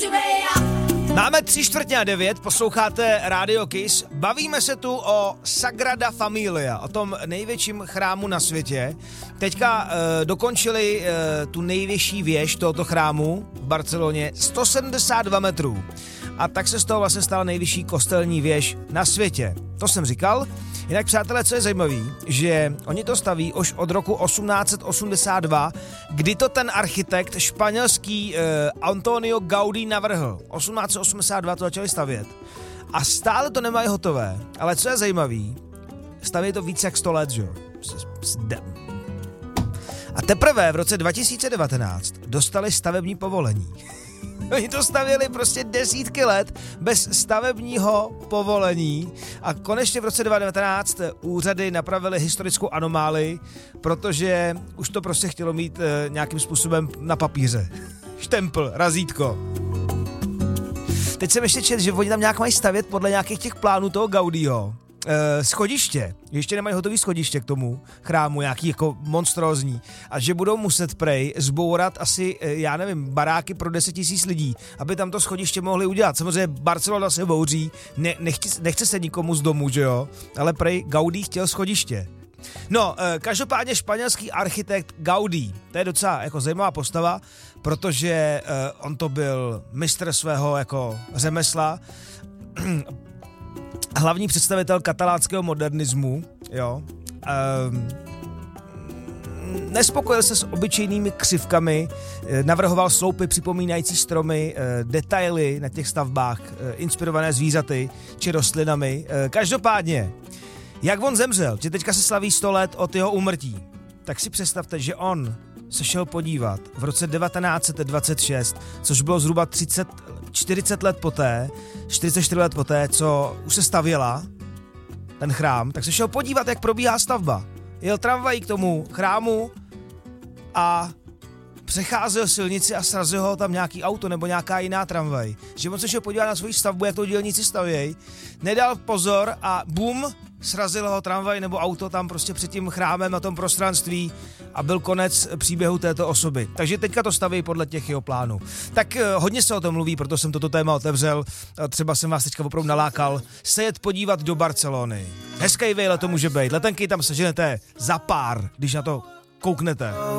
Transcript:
Máme 8:45, posloucháte Radio Kiss. Bavíme se tu o Sagrada Familia, o tom největším chrámu na světě. Teďka dokončili tu nejvyšší věž tohoto chrámu v Barceloně, 172 metrů. A tak se z toho vlastně stala nejvyšší kostelní věž na světě. To jsem říkal. Jinak, přátelé, co je zajímavé, že oni to staví už od roku 1882, kdy to ten architekt španělský Antonio Gaudí navrhl. 1882 to začali stavět. A stále to nemají hotové. Ale co je zajímavé, staví to více jak 100 let, že? A teprve v roce 2019 dostali stavební povolení. Oni to stavěli prostě desítky let bez stavebního povolení a konečně v roce 2019 úřady napravily historickou anomálii, protože už to prostě chtělo mít nějakým způsobem na papíře. Štempl, razítko. Teď jsem ještě četl, že oni tam nějak mají stavět podle nějakých těch plánů toho Gaudího. Schodiště. Ještě nemají hotový schodiště k tomu chrámu, nějaký jako monstrózní. A že budou muset prej zbourat asi, já nevím, baráky pro 10 000 lidí, aby tam to schodiště mohli udělat. Samozřejmě Barcelona se bouří, nechce se nikomu z domu, že jo? Ale prej Gaudí chtěl schodiště. No, každopádně španělský architekt Gaudí, to je docela jako zajímavá postava, protože on to byl mistr svého jako řemesla, hlavní představitel katalánského modernismu, jo. Nespokojil se s obyčejnými křivkami, navrhoval sloupy připomínající stromy, detaily na těch stavbách, inspirované zvířaty či rostlinami. Každopádně, jak on zemřel, že teďka se slaví 100 let od jeho úmrtí, tak si představte, že on se šel podívat v roce 1926, což bylo zhruba 44 let poté, co už se stavěla ten chrám, tak se šel podívat, jak probíhá stavba. Jel tramvají k tomu chrámu a přecházel silnici a srazil ho tam nějaký auto nebo nějaká jiná tramvaj. Že on se šel podívat na svou stavbu, jak to dělníci stavějí, nedal pozor a bum, srazil ho tramvaj nebo auto tam prostě před tím chrámem na tom prostranství a byl konec příběhu této osoby. Takže teďka to staví podle těch jeho plánů. Tak hodně se o tom mluví, proto jsem toto téma otevřel. Třeba jsem vás teďka opravdu nalákal se jet podívat do Barcelony. Hezký výlet to může být. Letenky tam seženete za pár, když na to kouknete.